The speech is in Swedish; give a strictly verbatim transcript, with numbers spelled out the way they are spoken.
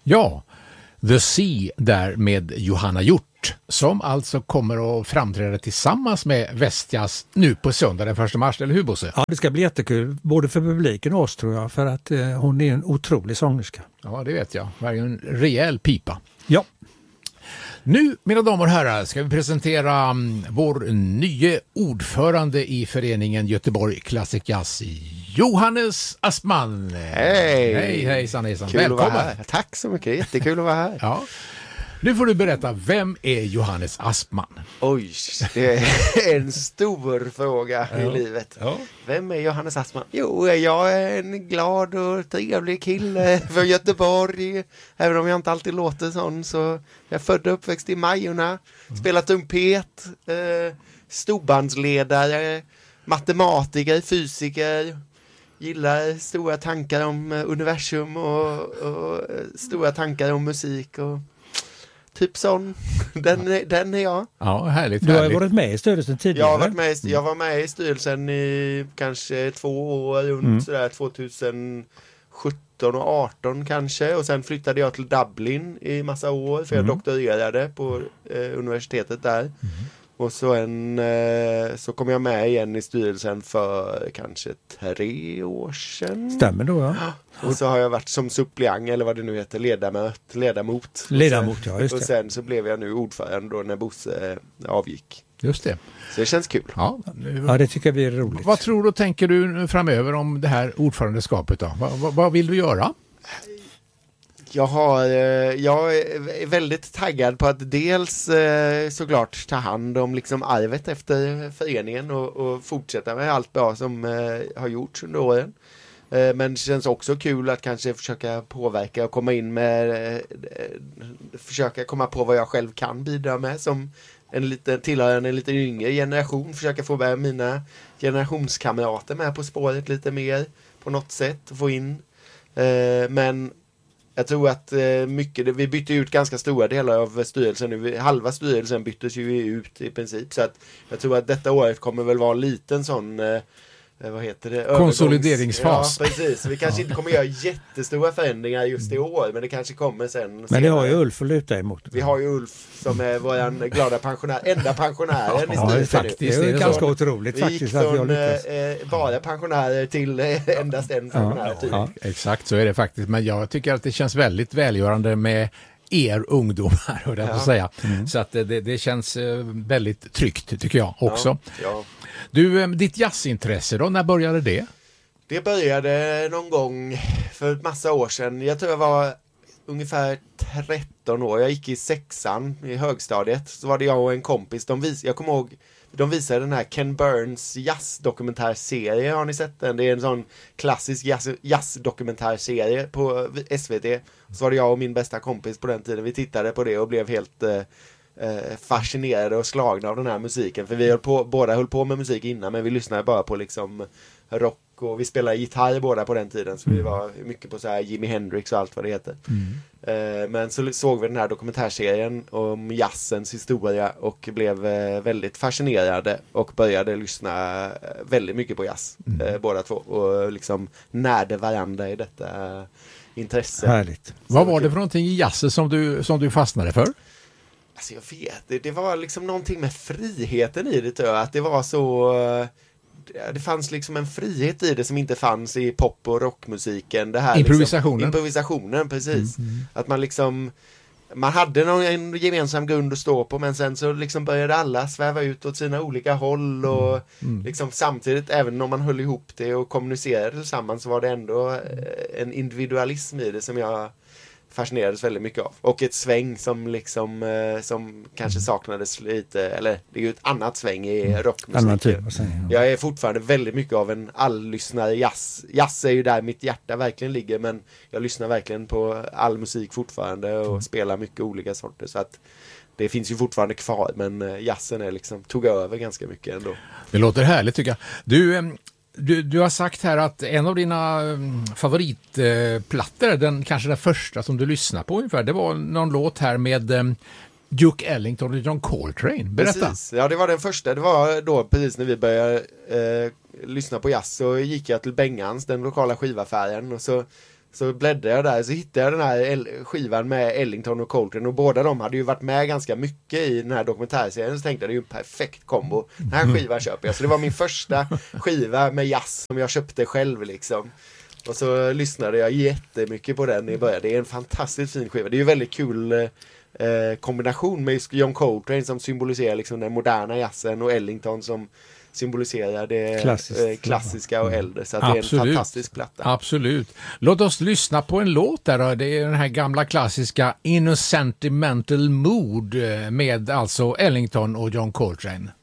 Ja, The Sea där med Johanna Hjort som alltså kommer att framträda tillsammans med Västjazz nu på söndag den första mars, eller hur Bosse? Ja, det ska bli jättekul, både för publiken och oss tror jag, för att eh, hon är en otrolig sångerska. Ja, det vet jag. Var en rejäl pipa. Ja. Nu, mina damer och herrar, ska vi presentera um, vår nye ordförande i föreningen Göteborg Classic Jazz, Johannes Aspman. Hej! Hej, hejsan, hejsan. Kul Välkommen. att vara här. Tack så mycket, jättekul att vara här. Ja. Nu får du berätta, vem är Johannes Aspman? Oj, det är en stor fråga Ja. i livet. Ja. Vem är Johannes Aspman? Jo, jag är en glad och trevlig kille från Göteborg. Även om jag inte alltid låter sån, så jag är född och uppväxt i Majorna. Spelar trumpet, eh, storbandsledare, matematiker, fysiker. Gillar stora tankar om universum och, och stora tankar om musik och typ sån. Den, är- den är jag. Ja, härligt. Du har ju härligt. varit med i styrelsen tidigare. Jag, har varit med, i- jag var med i styrelsen i kanske två år, runt Mm. sådär tjugohundrasjutton och arton kanske. Och sen flyttade jag till Dublin i massa år, för jag Mm. doktorerade på eh, universitetet där. Och så, en, eh, så kom jag med igen i styrelsen för kanske tre år sedan. Stämmer då, ja. Och så har jag varit som suppleant, eller vad det nu heter, ledamot. ledamot. Ledamot, ja, just Och det. sen så blev jag nu ordförande då när Bosse eh, avgick. Just det. Så det känns kul. Ja, nu, Ja, det tycker vi är roligt. vad tror du och tänker du framöver om det här ordförandeskapet då? Vad, vad, vad vill du göra? Jag, har, eh, jag är väldigt taggad på att dels eh, såklart ta hand om liksom arvet efter föreningen och, och fortsätta med allt bra som eh, har gjorts under åren. Eh, men det känns också kul att kanske försöka påverka och komma in med, eh, försöka komma på vad jag själv kan bidra med som en liten, tillhörande en lite yngre generation. Försöka få med mina generationskamrater med på spåret lite mer på något sätt och få in. Eh, men jag tror att eh, mycket, vi bytte ut ganska stora delar av styrelsen nu. Halva styrelsen byttes ju ut i princip. Så att jag tror att detta året kommer väl vara en liten sån, eh, vad heter det? Övergångs- Konsolideringsfas. Ja, precis. Vi kanske inte kommer göra jättestora förändringar just i år, men det kanske kommer sen. Men det senare. har ju Ulf att luta emot. Vi har ju Ulf som är våran glada pensionär, enda pensionären i Ja, styrelsen faktiskt. nu. Det är är ju det ganska så. otroligt Vi gick faktiskt att vi har från lyckats. eh, bara pensionärer till eh, endast en pensionär. typ. ja. Exakt, så är det faktiskt. Men jag tycker att det känns väldigt välgörande med er ungdomar, hör jag Ja. ja. säga. Så att det, det känns eh, väldigt tryggt, tycker jag också. Ja, ja. Du, eh, ditt jazzintresse då, när började det? Det började någon gång för ett massa år sedan. Jag tror jag var ungefär tretton år. Jag gick i sexan i högstadiet. Så var det jag och en kompis. De vis- jag kommer ihåg, de visade den här Ken Burns jazzdokumentärserie. Har ni sett den? Det är en sån klassisk jazz- jazzdokumentärserie på S V T. Så var det jag och min bästa kompis på den tiden. Vi tittade på det och blev helt eh, eh, fascinerade och slagna av den här musiken. För vi höll på, båda höll på med musik innan, men vi lyssnade bara på liksom rock och vi spelade gitarr båda på den tiden, så vi var mycket på så här Jimi Hendrix och allt vad det heter. Eh, men så såg vi den här dokumentärserien om jazzens historia och blev eh, väldigt fascinerade och började lyssna eh, väldigt mycket på jazz, eh, båda två, och liksom närde varandra i detta eh, intresse. Härligt. Vad var det för någonting i jazzen som du, som du fastnade för? Alltså jag vet, det, det var liksom någonting med friheten i det, tror jag. Att det var så... eh, Det fanns liksom en frihet i det som inte fanns i pop- och rockmusiken. Det här Improvisationen. Liksom, improvisationen, precis. Att man liksom... Man hade någon, en gemensam grund att stå på, men sen så liksom började alla sväva ut åt sina olika håll och liksom samtidigt, även om man höll ihop det och kommunicerade tillsammans, så var det ändå eh, en individualism i det som jag fascinerades väldigt mycket av. Och ett sväng som liksom eh, som kanske saknades lite, eller det är ju ett annat sväng i Annan rockmusiken. typ, vad säger jag? Jag är fortfarande väldigt mycket av en all-lyssnare. Jazz. Jazz är ju där mitt hjärta verkligen ligger, men jag lyssnar verkligen på all musik fortfarande och spelar mycket olika sorter, så att det finns ju fortfarande kvar, men eh, jazzen är liksom, tog över ganska mycket ändå. Det låter härligt, tycker jag. Du, em, du, du har sagt här att en av dina em, favoritplattor, den kanske den första som du lyssnar på ungefär, det var någon låt här med em, Duke Ellington och John Coltrane. Berätta. Precis. Ja, det var den första. Det var då precis när vi började eh, lyssna på jazz, så gick jag till Bengans, den lokala skivaffären, och så Så bläddrade jag där, så hittade jag den här skivan med Ellington och Coltrane, och båda de hade ju varit med ganska mycket i den här dokumentärserien, så tänkte jag det är ju en perfekt kombo. Den här skivan köper jag. Så det var min första skiva med jazz som jag köpte själv liksom. Och så lyssnade jag jättemycket på den i början. Det är en fantastiskt fin skiva. Det är ju väldigt kul eh, kombination med John Coltrane som symboliserar liksom den moderna jazzen, och Ellington som symboliserar det eh, klassiska och äldre. Så att det är en fantastisk platta. Absolut. Låt oss lyssna på en låt där då. Det är den här gamla klassiska In a Sentimental Mood med alltså Ellington och John Coltrane.